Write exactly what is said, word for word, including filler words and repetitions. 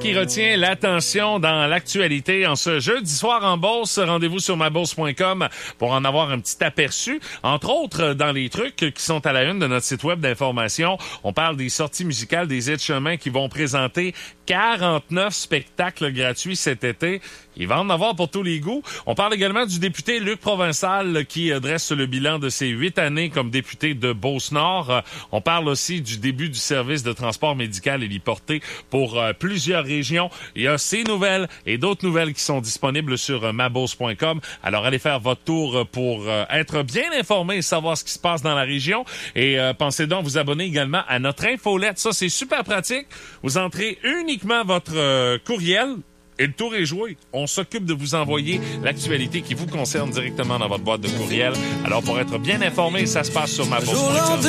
Qui retient l'attention dans l'actualité en ce jeudi soir en bourse. Rendez-vous sur ma bourse point com pour en avoir un petit aperçu. Entre autres, dans les trucs qui sont à la une de notre site web d'information, on parle des sorties musicales des Aides-Chemin qui vont présenter quarante-neuf spectacles gratuits cet été. Il va en avoir pour tous les goûts. On parle également du député Luc Provençal qui dresse le bilan de ses huit années comme député de Beauce-Nord. On parle aussi du début du service de transport médical héliporté pour euh, plusieurs régions. Il y a ces nouvelles et d'autres nouvelles qui sont disponibles sur euh, ma bourse point com. Alors allez faire votre tour pour euh, être bien informé et savoir ce qui se passe dans la région. Et euh, pensez donc vous abonner également à notre infolette. Ça, c'est super pratique. Vous entrez uniquement votre euh, courriel. Et le tour est joué. On s'occupe de vous envoyer l'actualité qui vous concerne directement dans votre boîte de courriel. Alors, pour être bien informé, ça se passe sur ma bourse point com.